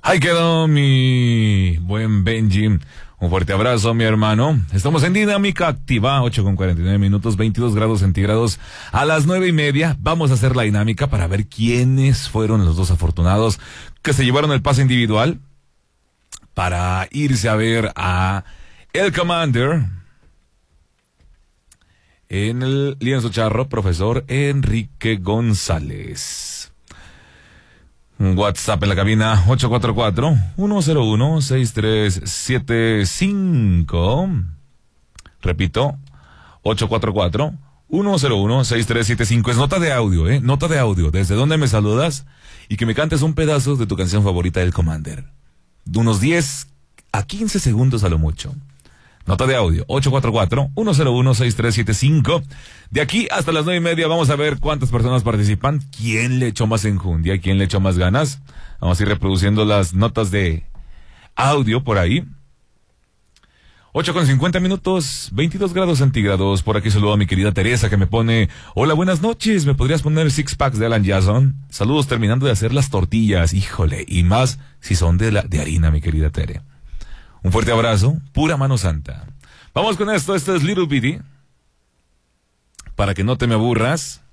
Ahí quedó mi buen Benji. Un fuerte abrazo, mi hermano. Estamos en Dinámica Activa, 8:49, 22 grados centígrados. A las 9:30 vamos a hacer la dinámica para ver quiénes fueron los dos afortunados que se llevaron el pase individual para irse a ver a el Commander en el lienzo charro, profesor Enrique González. WhatsApp en la cabina 844-101-6375. Repito, 844-101-6375. Es nota de audio, nota de audio. ¿Desde dónde me saludas? Y que me cantes un pedazo de tu canción favorita del Commander. De unos 10 a 15 segundos a lo mucho. Nota de audio, 844-101-6375. De aquí hasta las 9:30 vamos a ver cuántas personas participan, quién le echó más enjundia, quién le echó más ganas. Vamos a ir reproduciendo las notas de audio por ahí. 8:50, 22 grados centígrados. Por aquí saludo a mi querida Teresa que me pone: hola, buenas noches, ¿me podrías poner 6 packs de Alan Jason? Saludos terminando de hacer las tortillas, híjole, y más si son de harina, mi querida Tere. Un fuerte abrazo, pura mano santa. Vamos con esto es Little Bitty. Para que no te me aburras.